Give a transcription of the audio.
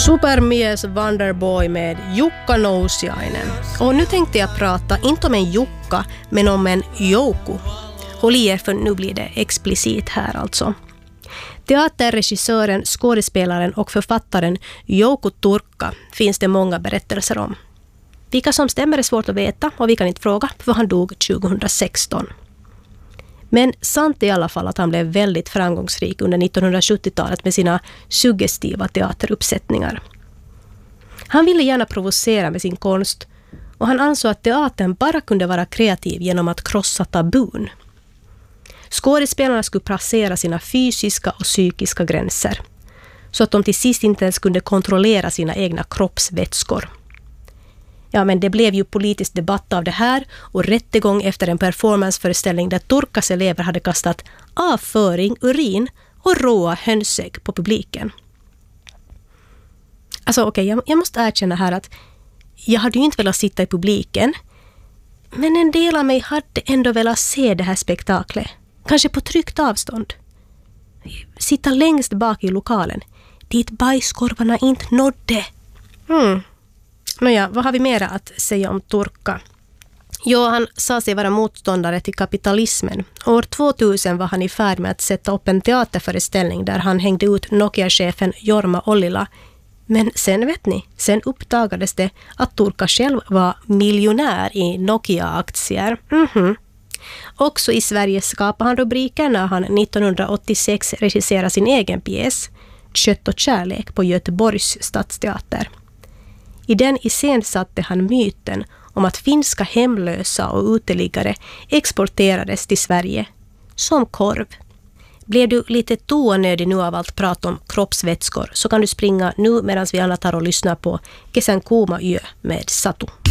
Supermies Wonderboy med Jukka Nousiainen. Och nu tänkte jag prata inte om en Jukka men om en Jouko. Håll i er för nu blir det explicit här alltså. Teaterregissören, skådespelaren och författaren Jouko Turkka finns det många berättelser om. Vilka som stämmer är svårt att veta och vi kan inte fråga för han dog 2016. Men sant är i alla fall att han blev väldigt framgångsrik under 1970-talet med sina suggestiva teateruppsättningar. Han ville gärna provocera med sin konst och han ansåg att teatern bara kunde vara kreativ genom att krossa tabun. Skådespelarna skulle passera sina fysiska och psykiska gränser så att de till sist inte ens kunde kontrollera sina egna kroppsvätskor. Ja, men det blev ju politisk debatt av det här och rättegång efter en performanceföreställning där Turkkas elever hade kastat avföring, urin och råa hönsägg på publiken. Alltså okej, jag måste erkänna här att jag hade ju inte velat sitta i publiken, men en del av mig hade ändå velat se det här spektaklet. Kanske på tryggt avstånd. Sitta längst bak i lokalen, dit bajskorvarna inte nådde. Nåja, vad har vi mera att säga om Turkka? Jo, han sa sig vara motståndare till kapitalismen. År 2000 var han i färd med att sätta upp en teaterföreställning där han hängde ut Nokia-chefen Jorma Ollila. Men sen vet ni, sen uppdagades det att Turkka själv var miljonär i Nokia-aktier. Också i Sverige skapade han rubriker när han 1986 regisserade sin egen pjäs Kött och kärlek på Göteborgs stadsteater. I den iscensatte han myten om att finska hemlösa och uteliggare exporterades till Sverige som korv. Blev du lite toanödig nu av allt prat om kroppsvätskor så kan du springa nu medan vi alla tar och lyssnar på Kesän kuuma yö med Satu.